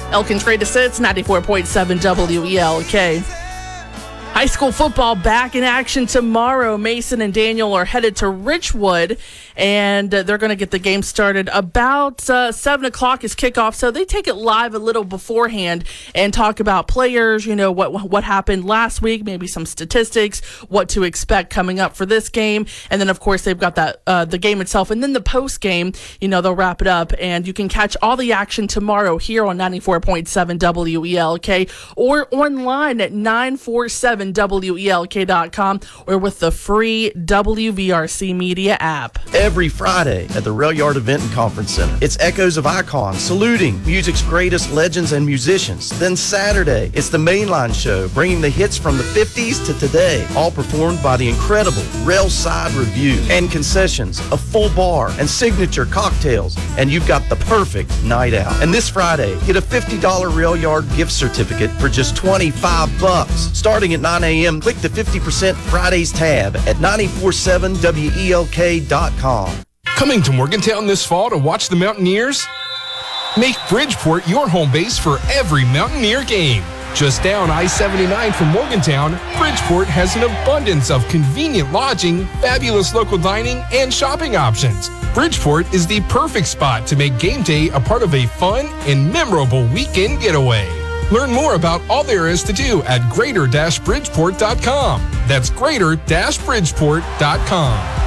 Elkin Trade Assist, 94.7 WELK. High school football back in action tomorrow. Mason and Daniel are headed to Richwood, and they're going to get the game started about 7 o'clock is kickoff. So they take it live a little beforehand and talk about players, what happened last week, maybe some statistics, what to expect coming up for this game. And then, of course, they've got that the game itself. And then the post game, they'll wrap it up. And you can catch all the action tomorrow here on 94.7 WELK or online at 947WELK.com or with the free WVRC Media app. Every Friday at the Rail Yard Event and Conference Center, it's Echoes of Icon saluting music's greatest legends and musicians. Then Saturday, it's the Mainline Show, bringing the hits from the 50s to today, all performed by the incredible Railside Review. And concessions, a full bar, and signature cocktails, and you've got the perfect night out. And this Friday, get a $50 Rail Yard gift certificate for just $25. Starting at 9 a.m., click the 50% Fridays tab at 947WELK.com. Coming to Morgantown this fall to watch the Mountaineers? Make Bridgeport your home base for every Mountaineer game. Just down I-79 from Morgantown, Bridgeport has an abundance of convenient lodging, fabulous local dining, and shopping options. Bridgeport is the perfect spot to make game day a part of a fun and memorable weekend getaway. Learn more about all there is to do at greater-bridgeport.com. That's greater-bridgeport.com.